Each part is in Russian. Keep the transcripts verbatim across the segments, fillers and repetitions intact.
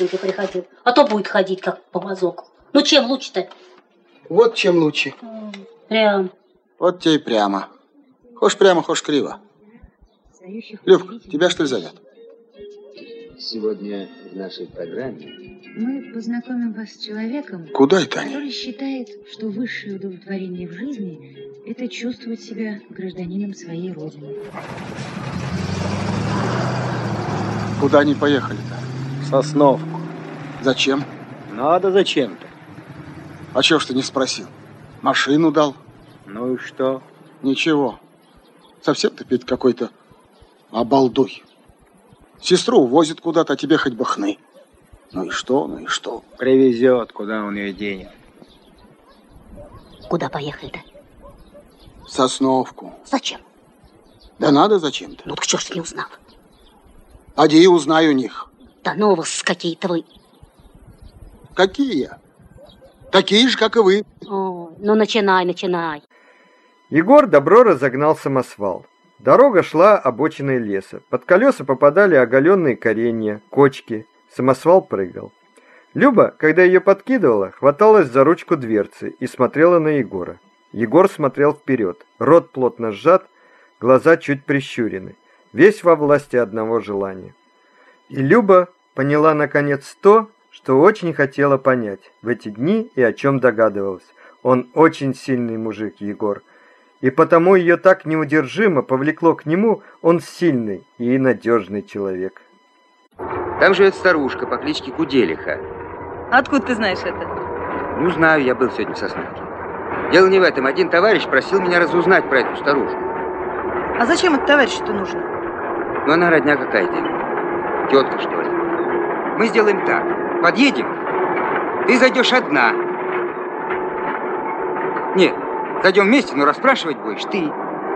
чем ты приходил. А то будет ходить, как по мазоку. Ну, чем лучше-то? Вот чем лучше. Прям. Вот тебе и прямо. Хошь прямо, хошь криво. Любка, тебя что ли зовет? Сегодня в нашей программе мы познакомим вас с человеком, Куда это они? который считает, что высшее удовлетворение в жизни – это чувствовать себя гражданином своей родины. Куда они поехали-то? В Сосновку. Зачем? Надо зачем-то. А чего ж ты не спросил? Машину дал? Ну и что? Ничего. Совсем ты, Петь, какой-то обалдуй. Сестру увозит куда-то, а тебе хоть бы хны. Ну и что, ну и что? Привезет, куда он ее денет. Куда поехали-то? В Сосновку. Зачем? Да надо зачем-то. Ну так чего ж ты не узнал? Поди и узнай у них. Да ну вас какие-то вы. Какие? Такие же, как и вы. О, ну начинай, начинай. Егор добро разогнал самосвал. Дорога шла обочиной леса. Под колеса попадали оголенные коренья, кочки. Самосвал прыгал. Люба, когда ее подкидывала, хваталась за ручку дверцы и смотрела на Егора. Егор смотрел вперед. Рот плотно сжат, глаза чуть прищурены. Весь во власти одного желания. И Люба поняла наконец то, что очень хотела понять в эти дни и о чем догадывалась. Он очень сильный мужик, Егор. И потому ее так неудержимо повлекло к нему, он сильный и надежный человек. там живет старушка по кличке Куделиха. Откуда ты знаешь это? Ну, знаю, я был сегодня в Сосновке. Дело не в этом. Один товарищ просил меня разузнать про эту старушку. А зачем это товарищу-то нужно? Ну, она родня какая-то. Тетка, что ли. Мы сделаем так. Подъедем. Ты зайдешь одна. Нет, зайдем вместе, но расспрашивать будешь ты.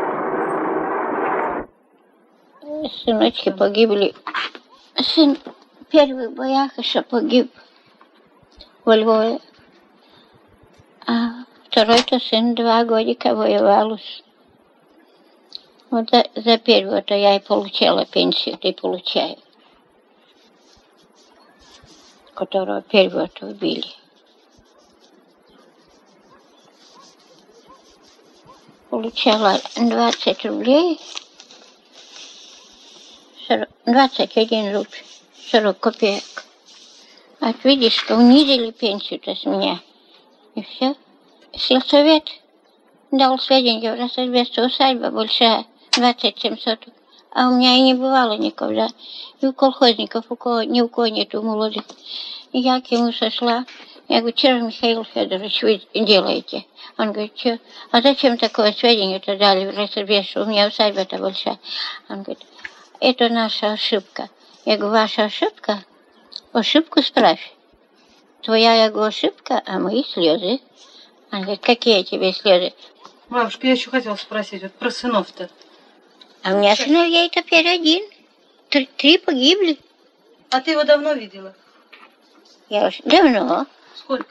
Сыночки погибли. Сын в первых боях еще погиб во Львове. А второй-то сын два годика воевал. Вот за, за первого-то я и получала пенсию, ты получаешь. Которого первого-то убили. Получала двадцать рублей. двадцать один рубль, сорок копеек. А видишь, что унизили пенсию-то с меня. И все. Сельсовет дал сведения, в Рососбесте усадьба большая, двадцать семь соток. А у меня и не бывало никогда. И у колхозников, у кого, ни у кого нету молодых. И я к ему сошла. Я говорю, что же, Михаил Федорович, вы делаете? Он говорит, что? А зачем такое сведение-то дали в Рососбесте? У меня усадьба-то большая. Он говорит, это наша ошибка. Я говорю, ваша ошибка? Ошибку справь. Твоя, я говорю, ошибка, а мои слезы. Он говорит, какие тебе слезы? Бабушка, я еще хотела спросить, вот про сынов-то. А у меня сыновей теперь один. Три, три погибли. А ты его давно видела? Я уж давно. Сколько?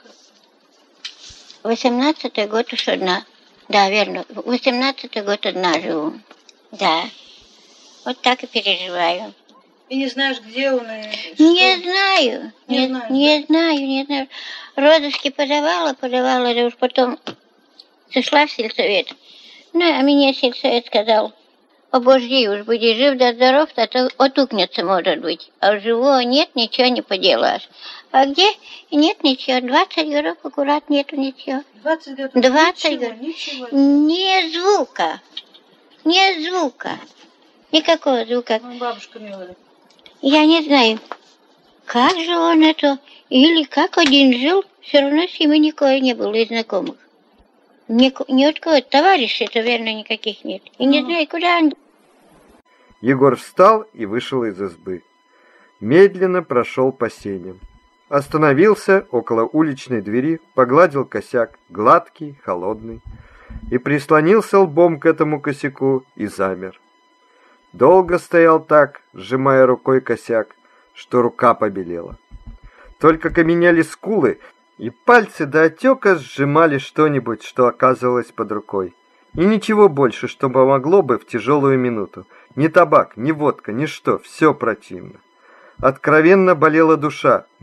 Восемнадцатый год уж одна. Да, верно. Восемнадцатый год одна живу. Да. Вот так и переживаю. И не знаешь, где он и Не что? знаю. Не, Не, знаешь, не да? знаю, не знаю. Розышки подавала, подавала, да уж потом сошла в сельсовет. Ну, а мне сельсовет сказал, обожди, уж будешь жив да здоров, то, то отукнется, может быть. А живого нет, ничего не поделаешь. А где? Нет ничего. двадцать годов аккурат нету ничего. двадцать годов? двадцать Ничего, годов. ничего. Ни звука. Ни звука. Никакого звука. Ну, бабушка милая. Я не знаю, как же он это, или как один жил, все равно с ним никого не было из знакомых. Ни, ни от кого товарищей-то, верно, никаких нет. И не знаю, куда он... Егор встал и вышел из избы. Медленно прошел по сеням. Остановился около уличной двери, погладил косяк, гладкий, холодный, и прислонился лбом к этому косяку и замер. Долго стоял так, сжимая рукой косяк, что рука побелела. Только каменели скулы, и пальцы до отека сжимали что-нибудь, что оказывалось под рукой. И ничего больше, что помогло бы в тяжелую минуту. Ни табак, ни водка, ни что, все противно. Откровенно болела душа.